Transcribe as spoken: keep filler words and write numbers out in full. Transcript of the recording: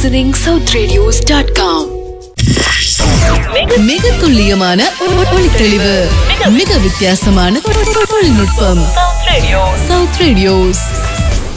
listening south radios dot com. மிக துல்லியமான ஒளி தெளிவு, மிக வித்தியாசமான தொழில்நுட்பம். South Radios.